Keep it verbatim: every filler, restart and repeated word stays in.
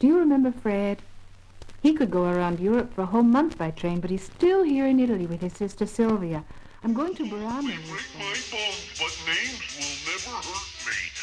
Do you remember Fred? He could go around Europe for a whole month by train, but he's still here in Italy with his sister Sylvia. I'm going to Burano Break with my them. bones, but names will never hurt me.